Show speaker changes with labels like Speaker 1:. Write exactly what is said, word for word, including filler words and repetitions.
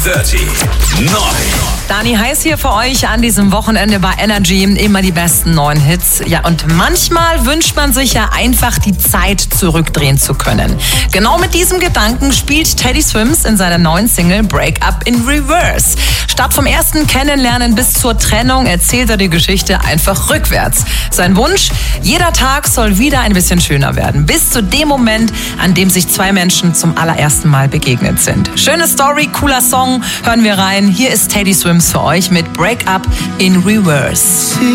Speaker 1: dreißig neun.
Speaker 2: Dani Heiß hier für euch an diesem Wochenende bei Energy. Immer die besten neuen Hits. Ja, und manchmal wünscht man sich ja einfach, die Zeit zurückdrehen zu können. Genau mit diesem Gedanken spielt Teddy Swims in seiner neuen Single Break Up in Reverse. Statt vom ersten Kennenlernen bis zur Trennung erzählt er die Geschichte einfach rückwärts. Sein Wunsch: jeder Tag soll wieder ein bisschen schöner werden. Bis zu dem Moment, an dem sich zwei Menschen zum allerersten Mal begegnet sind. Schöne Story, cooler Song. Hören wir rein. Hier ist Teddy Swims für euch mit Break Up in Reverse.